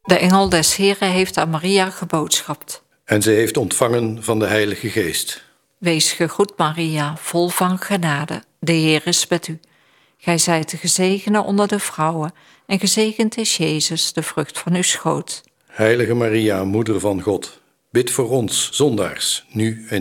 De engel des Heren heeft aan Maria geboodschapt. En zij heeft ontvangen van de Heilige Geest. Wees gegroet, Maria, vol van genade. De Heer is met u. Gij zijt de gezegende onder de vrouwen, en gezegend is Jezus, de vrucht van uw schoot. Heilige Maria, moeder van God, bid voor ons zondaars, nu en